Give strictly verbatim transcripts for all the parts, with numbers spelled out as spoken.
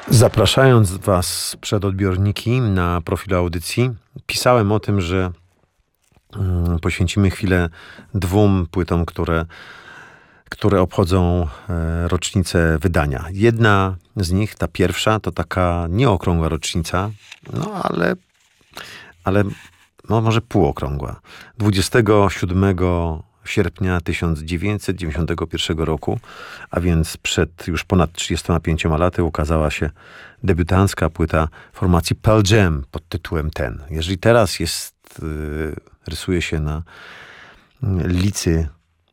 Zapraszając Was przed odbiorniki na profil audycji, pisałem o tym, że mm, poświęcimy chwilę dwóm płytom, które, które obchodzą e, rocznicę wydania. Jedna z nich, ta pierwsza, to taka nieokrągła rocznica, no ale, ale no, może półokrągła. dwudziestego siódmego sierpnia tysiąc dziewięćset dziewięćdziesiątego pierwszego roku, a więc przed już ponad trzydziestoma pięcioma laty ukazała się debiutancka płyta formacji Pearl Jam pod tytułem Ten. Jeżeli teraz jest, yy, rysuje się na licy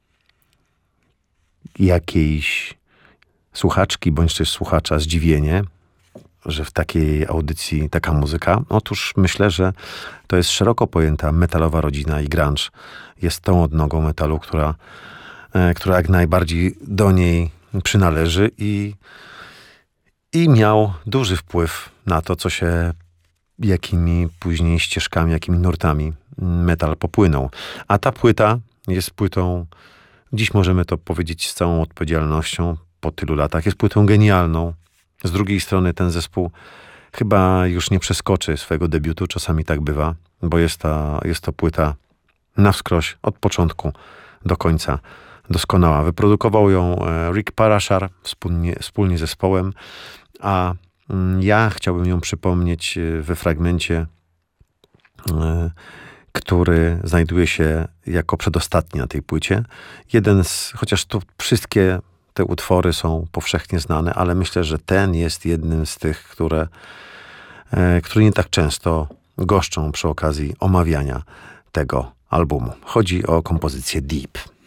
jakiejś słuchaczki bądź też słuchacza zdziwienie, że w takiej audycji taka muzyka, otóż myślę, że to jest szeroko pojęta metalowa rodzina i grunge jest tą odnogą metalu, która, e, która jak najbardziej do niej przynależy i, i miał duży wpływ na to, co się, jakimi później ścieżkami, jakimi nurtami metal popłynął. A ta płyta jest płytą, dziś możemy to powiedzieć z całą odpowiedzialnością po tylu latach, jest płytą genialną. Z drugiej strony ten zespół chyba już nie przeskoczy swojego debiutu, czasami tak bywa, bo jest, ta, jest to płyta na wskroś, od początku do końca doskonała. Wyprodukował ją Rick Parashar wspólnie, wspólnie z zespołem, a ja chciałbym ją przypomnieć we fragmencie, który znajduje się jako przedostatni na tej płycie. Jeden z, chociaż tu wszystkie te utwory są powszechnie znane, ale myślę, że ten jest jednym z tych, które, które nie tak często goszczą przy okazji omawiania tego albumu. Chodzi o kompozycję Deep.